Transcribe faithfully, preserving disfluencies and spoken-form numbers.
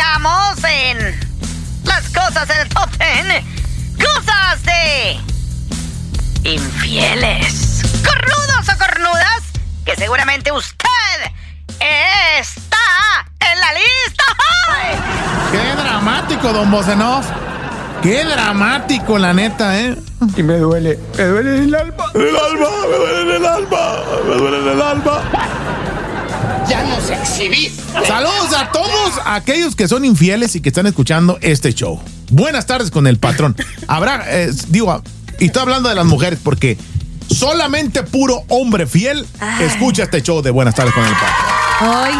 estamos en las cosas en el top diez. Cosas de infieles, cornudos o cornudas, que seguramente usted está en la lista. ¡Ay! Qué dramático, don Bocenov. Qué dramático, la neta, ¿eh? Y me duele, me duele en el alma. En el alma, me duele en el alma, me duele en el alma. Ya nos exhibiste. Saludos a todos aquellos que son infieles y que están escuchando este show. Buenas tardes con el patrón. Habrá, eh, digo, y estoy hablando de las mujeres porque solamente puro hombre fiel escucha este show de Buenas tardes con el patrón. Ay.